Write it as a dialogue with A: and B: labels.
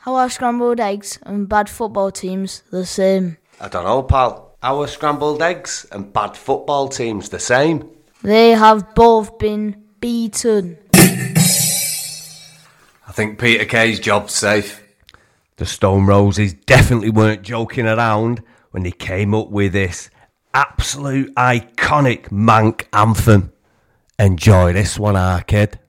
A: How are scrambled eggs and bad football teams the same?
B: I don't know, pal. How are scrambled eggs and bad football teams the same?
A: They have both been beaten.
B: I think Peter Kay's job's safe. The Stone Roses definitely weren't joking around when they came up with this absolute iconic Manc anthem. Enjoy this one, kid.